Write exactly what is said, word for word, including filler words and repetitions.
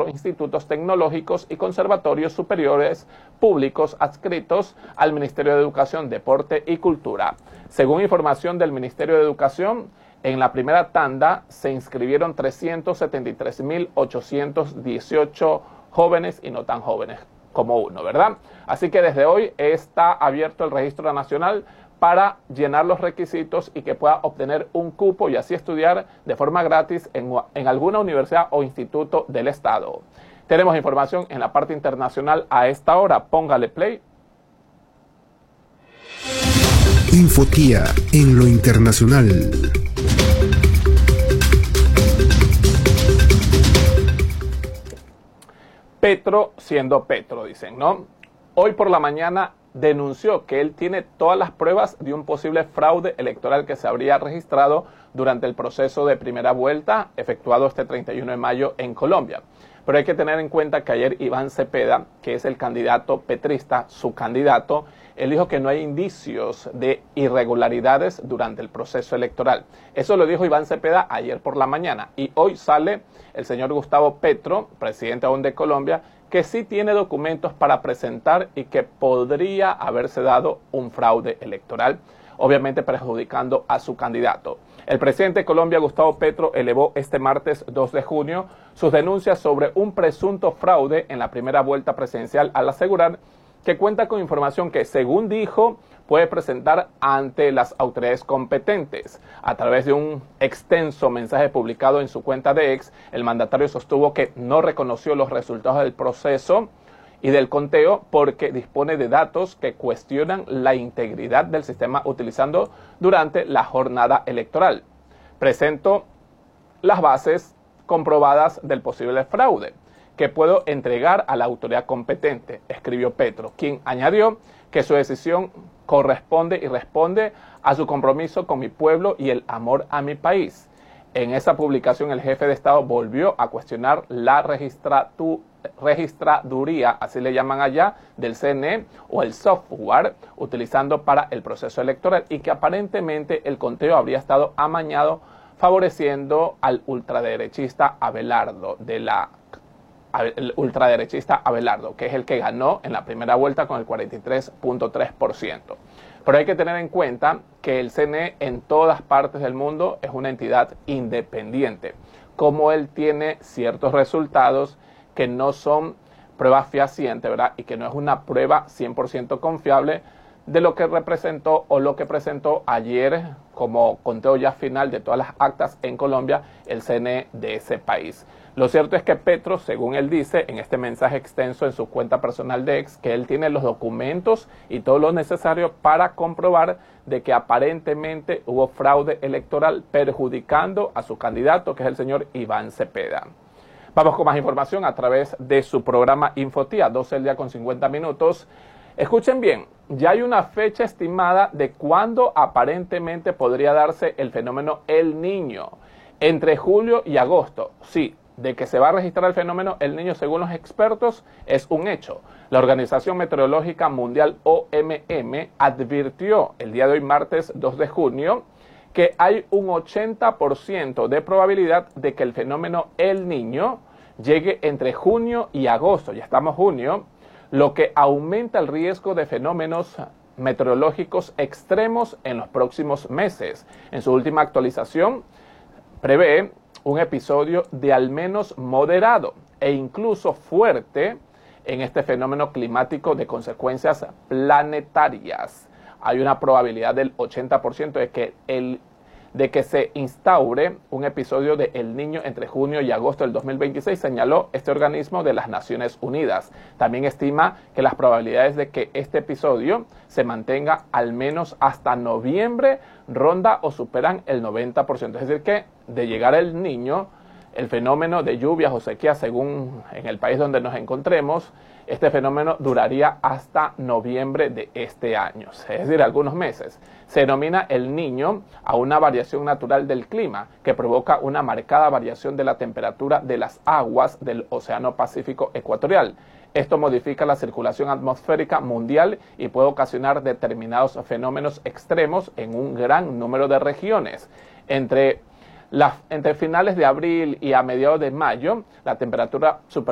cuatro institutos tecnológicos y conservatorios superiores públicos adscritos al Ministerio de Educación, Deporte y Cultura. Según información del Ministerio de Educación, en la primera tanda se inscribieron trescientos setenta y tres mil ochocientos dieciocho jóvenes y no tan jóvenes como uno, ¿verdad? Así que desde hoy está abierto el registro nacional para llenar los requisitos y que pueda obtener un cupo y así estudiar de forma gratis en, en alguna universidad o instituto del Estado. Tenemos información en la parte internacional a esta hora. Póngale play. Infotía en lo internacional. Petro siendo Petro, dicen, ¿no? Hoy por la mañana denunció que él tiene todas las pruebas de un posible fraude electoral que se habría registrado durante el proceso de primera vuelta efectuado este treinta y uno de mayo en Colombia. Pero hay que tener en cuenta que ayer Iván Cepeda, que es el candidato petrista, su candidato, él dijo que no hay indicios de irregularidades durante el proceso electoral. Eso lo dijo Iván Cepeda ayer por la mañana. Y hoy sale el señor Gustavo Petro, presidente aún de Colombia, que sí tiene documentos para presentar y que podría haberse dado un fraude electoral, obviamente perjudicando a su candidato. El presidente de Colombia, Gustavo Petro, elevó este martes dos de junio sus denuncias sobre un presunto fraude en la primera vuelta presidencial al asegurar que cuenta con información que, según dijo, puede presentar ante las autoridades competentes. A través de un extenso mensaje publicado en su cuenta de X, el mandatario sostuvo que no reconoció los resultados del proceso y del conteo porque dispone de datos que cuestionan la integridad del sistema utilizando durante la jornada electoral. Presento las bases comprobadas del posible fraude que puedo entregar a la autoridad competente, escribió Petro, quien añadió que su decisión corresponde y responde a su compromiso con mi pueblo y el amor a mi país. En esa publicación, el jefe de Estado volvió a cuestionar la registratu, registraduría, así le llaman allá, del C N E o el software utilizando para el proceso electoral y que aparentemente el conteo habría estado amañado favoreciendo al ultraderechista Abelardo de la el ultraderechista Abelardo, que es el que ganó en la primera vuelta con el cuarenta y tres punto tres por ciento. Pero hay que tener en cuenta que el C N E en todas partes del mundo es una entidad independiente, como él tiene ciertos resultados que no son pruebas fehacientes, ¿verdad? Y que no es una prueba cien por ciento confiable de lo que representó o lo que presentó ayer como conteo ya final de todas las actas en Colombia el C N E de ese país. Lo cierto es que Petro, según él dice en este mensaje extenso en su cuenta personal de X, que él tiene los documentos y todo lo necesario para comprobar de que aparentemente hubo fraude electoral perjudicando a su candidato, que es el señor Iván Cepeda. Vamos con más información a través de su programa Infotía, doce del día con cincuenta minutos. Escuchen bien, ya hay una fecha estimada de cuándo aparentemente podría darse el fenómeno El Niño. Entre julio y agosto, sí, de que se va a registrar el fenómeno El Niño según los expertos es un hecho. La Organización Meteorológica Mundial O M M advirtió el día de hoy martes dos de junio que hay un ochenta por ciento de probabilidad de que el fenómeno El Niño llegue entre junio y agosto, ya estamos junio, lo que aumenta el riesgo de fenómenos meteorológicos extremos en los próximos meses. En su última actualización prevé un episodio de al menos moderado e incluso fuerte en este fenómeno climático de consecuencias planetarias. Hay una probabilidad del ochenta por ciento de que, el, de que se instaure un episodio de El Niño entre junio y agosto del dos mil veintiséis, señaló este organismo de las Naciones Unidas. También estima que las probabilidades de que este episodio se mantenga al menos hasta noviembre ronda o superan el noventa por ciento. Es decir que de llegar El Niño, el fenómeno de lluvias o sequías, según en el país donde nos encontremos, este fenómeno duraría hasta noviembre de este año, es decir, algunos meses. Se denomina El Niño a una variación natural del clima que provoca una marcada variación de la temperatura de las aguas del Océano Pacífico Ecuatorial. Esto modifica la circulación atmosférica mundial y puede ocasionar determinados fenómenos extremos en un gran número de regiones. Entre, la, entre finales de abril y a mediados de mayo, la temperatura super